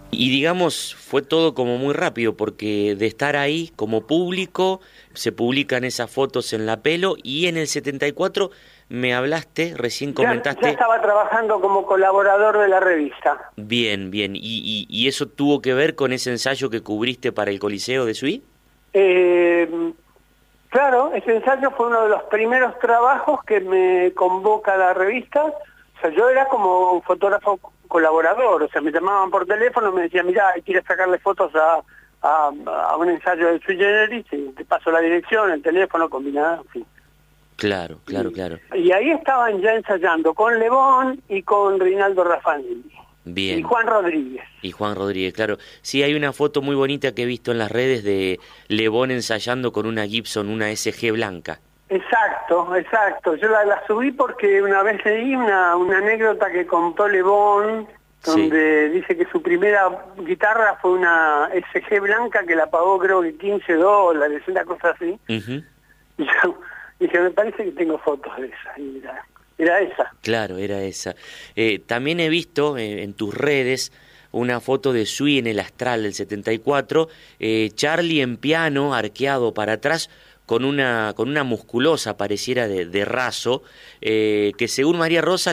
Y digamos, fue todo como muy rápido, porque de estar ahí como público, se publican esas fotos en La Pelo, y en el 74 me hablaste, recién Ya comentaste, estaba trabajando como colaborador de la revista. bien, bien, y eso tuvo que ver con ese ensayo que cubriste para el Coliseo de Suí. Eh, claro, ese ensayo fue uno de los primeros trabajos que me convoca a la revista. O sea, yo era como un fotógrafo colaborador, o sea, me llamaban por teléfono, me decían, mira, quiero sacarle fotos a un ensayo de Sui Generis, y te paso la dirección, el teléfono, combinado, en fin. Claro, claro, claro. Y ahí estaban ya ensayando con Lebón y con Rinaldo Raffagnini y Bien. Juan Rodríguez. Y Juan Rodríguez, claro. Sí, hay una foto muy bonita que he visto en las redes de Lebón ensayando con una Gibson, una SG blanca. Exacto, exacto. Yo la subí porque una vez leí una anécdota que contó Lebón, Sí. donde dice que su primera guitarra fue una SG blanca que la pagó creo que $15, una cosa así. Ujú. Y yo dije, me parece que tengo fotos de esa. Y era esa. Claro, era esa. También he visto en tus redes una foto de Sui en el Astral del 74, Charlie en piano, arqueado para atrás, con una musculosa, pareciera de raso, que según María Rosa